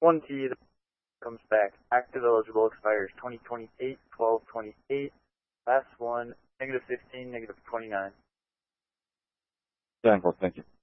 1T comes back. Active eligible expires 2028-12-28. Last one, -15, -29. Dangle, thank you.